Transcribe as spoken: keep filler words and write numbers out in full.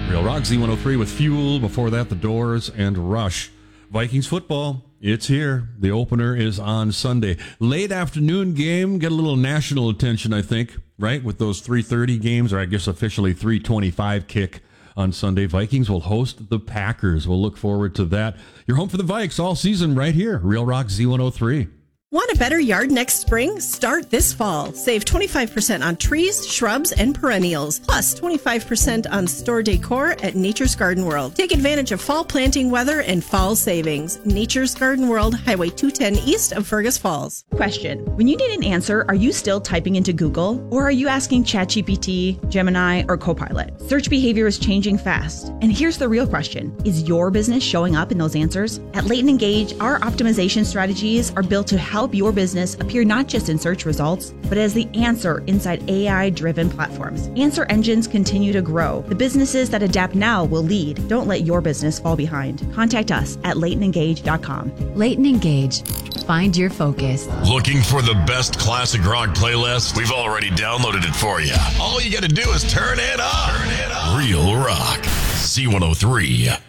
Real Rock Z one oh three with Fuel. Before that, The Doors and Rush. Vikings football, it's here. The opener is on Sunday. Late afternoon game, get a little national attention, I think, right? With those three thirty games, or I guess officially three twenty-five kick on Sunday. Vikings will host the Packers. We'll look forward to that. You're home for the Vikes all season right here. Real Rock Z one oh three. Want a better yard next spring? Start this fall. Save twenty-five percent on trees, shrubs, and perennials. Plus twenty-five percent on store decor at Nature's Garden World. Take advantage of fall planting weather and fall savings. Nature's Garden World, Highway two ten east of Fergus Falls. Question. When you need an answer, are you still typing into Google? Or are you asking ChatGPT, Gemini, or Copilot? Search behavior is changing fast. And here's the real question. Is your business showing up in those answers? At Leighton Engage, our optimization strategies are built to help help your business appear not just in search results, but as the answer inside A I-driven platforms. Answer engines continue to grow. The businesses that adapt now will lead. Don't let your business fall behind. Contact us at leighton engage dot com. Leighton Engage. Find your focus. Looking for the best classic rock playlist? We've already downloaded it for you. All you got to do is turn it on. Turn it on. Real Rock. Z one oh three.